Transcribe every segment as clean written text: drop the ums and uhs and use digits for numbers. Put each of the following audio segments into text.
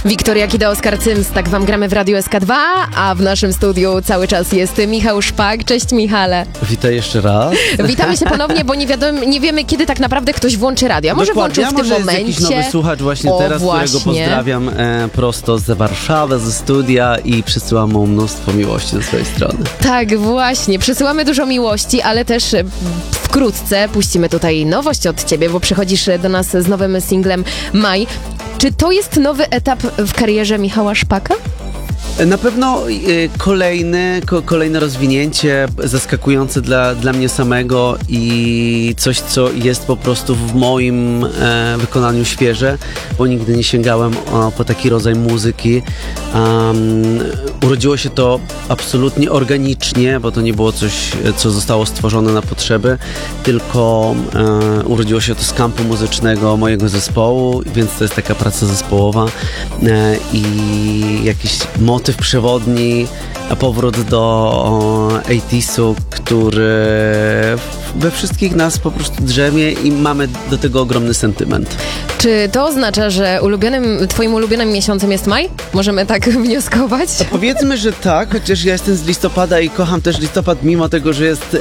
Wiktoria Kida, Oskar Cyms, tak wam gramy w Radiu SK2, a w naszym studiu cały czas jest Michał Szpak. Cześć Michale. Witaj jeszcze raz. Witamy się ponownie, bo nie wiemy kiedy tak naprawdę ktoś włączy radio. Może włączył w tym momencie. Jest jakiś nowy słuchacz właśnie teraz, którego pozdrawiam prosto z Warszawy, ze studia i przysyłam mu mnóstwo miłości ze swojej strony. Tak, właśnie. Przysyłamy dużo miłości, ale też wkrótce puścimy tutaj nowość od ciebie, bo przychodzisz do nas z nowym singlem Maj. Czy to jest nowy etap w karierze Michała Szpaka? Na pewno kolejne rozwinięcie zaskakujące dla mnie samego i coś, co jest po prostu w moim wykonaniu świeże, bo nigdy nie sięgałem po taki rodzaj muzyki. Urodziło się to absolutnie organicznie, bo to nie było coś, co zostało stworzone na potrzeby, tylko urodziło się to z kampu muzycznego mojego zespołu, więc to jest taka praca zespołowa i jakiś motyw przewodni, a powrót do 80'su, który we wszystkich nas po prostu drzemie i mamy do tego ogromny sentyment. Czy to oznacza, że twoim ulubionym miesiącem jest maj? Możemy tak wnioskować? Powiedzmy, że tak, chociaż ja jestem z listopada i kocham też listopad, mimo tego, że jest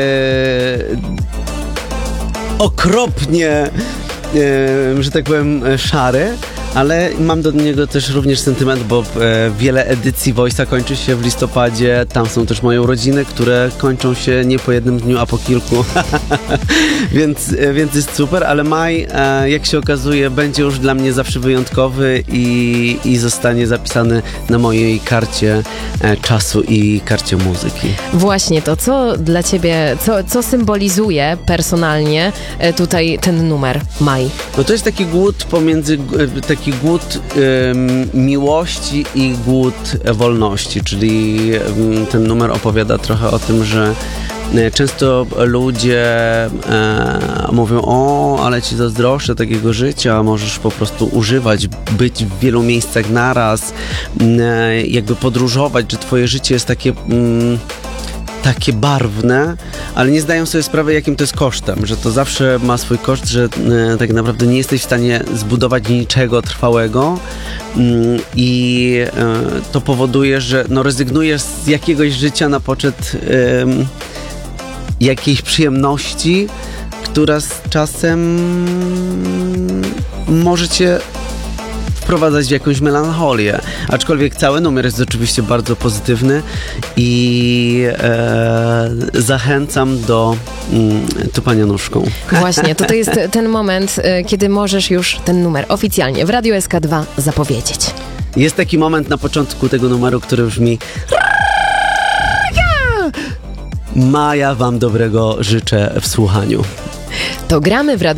okropnie, że tak powiem, szary. Ale mam do niego też również sentyment, bo wiele edycji Voice'a kończy się w listopadzie. Tam są też moje urodziny, które kończą się nie po jednym dniu, a po kilku. więc jest super, ale maj, jak się okazuje, będzie już dla mnie zawsze wyjątkowy i zostanie zapisany na mojej karcie czasu i karcie muzyki. Właśnie to, co dla ciebie, co symbolizuje personalnie tutaj ten numer Maj? No to jest taki głód głód miłości i głód wolności, czyli ten numer opowiada trochę o tym, że często ludzie mówią, ale ci zazdroszczę takiego życia, możesz po prostu używać, być w wielu miejscach naraz, jakby podróżować, że twoje życie jest takie barwne, ale nie zdają sobie sprawy, jakim to jest kosztem, że to zawsze ma swój koszt, że tak naprawdę nie jesteś w stanie zbudować niczego trwałego i to powoduje, że rezygnujesz z jakiegoś życia na poczet jakiejś przyjemności, która z czasem może cię wprowadzać w jakąś melancholię. Aczkolwiek cały numer jest oczywiście bardzo pozytywny i zachęcam do tupania nóżką. Właśnie, to jest ten moment, kiedy możesz już ten numer oficjalnie w Radiu SK2 zapowiedzieć. Jest taki moment na początku tego numeru, który brzmi: Maja, wam dobrego życzę w słuchaniu. To gramy w Radiu